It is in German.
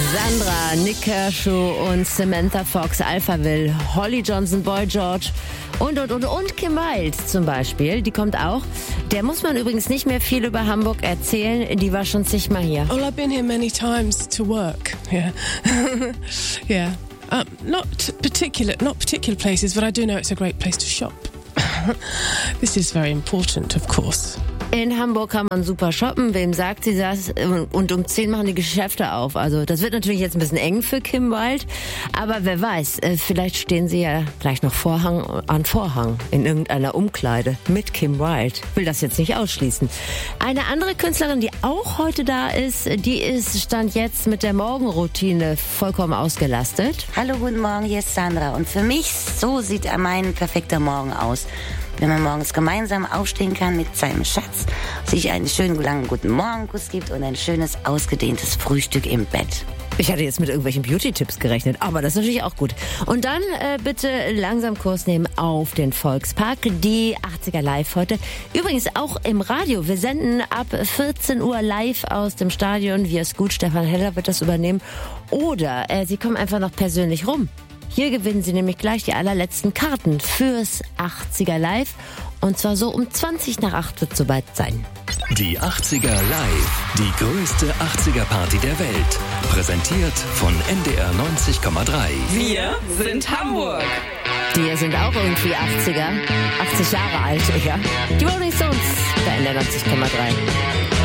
Sandra, Nick Kershaw und Samantha Fox, Alphaville, Holly Johnson, Boy George und Kim Wilde zum Beispiel, die kommt auch. Der muss man übrigens nicht mehr viel über Hamburg erzählen, die war schon zigmal hier. Oh, I've been here many times to work. Yeah. Yeah. Not particular places, but I do know it's a great place to shop. This is very important, of course. In Hamburg kann man super shoppen, wem sagt sie das? Und um 10 machen die Geschäfte auf. Also das wird natürlich jetzt ein bisschen eng für Kim Wilde, aber wer weiß, vielleicht stehen sie ja gleich noch Vorhang an Vorhang in irgendeiner Umkleide mit Kim Wilde. Will das jetzt nicht ausschließen. Eine andere Künstlerin, die auch heute da ist, die ist Stand jetzt mit der Morgenroutine vollkommen ausgelastet. Hallo, guten Morgen, hier ist Sandra. Und für mich, so sieht mein perfekter Morgen aus. Wenn man morgens gemeinsam aufstehen kann mit seinem Schatz, sich einen schönen langen guten Morgenkuss gibt und ein schönes ausgedehntes Frühstück im Bett. Ich hatte jetzt mit irgendwelchen Beauty-Tipps gerechnet, aber das ist natürlich auch gut. Und dann bitte langsam Kurs nehmen auf den Volkspark, die 80er Live heute. Übrigens auch im Radio. Wir senden ab 14 Uhr live aus dem Stadion. Wir ist gut, Stefan Heller wird das übernehmen. Oder Sie kommen einfach noch persönlich rum. Hier gewinnen Sie nämlich gleich die allerletzten Karten fürs 80er Live. Und zwar so um 20 nach 8 wird es soweit sein. Die 80er Live, die größte 80er Party der Welt. Präsentiert von NDR 90,3. Wir sind Hamburg. Die sind auch irgendwie 80er. 80 Jahre alt, ja. Die Rolling Stones bei NDR 90,3.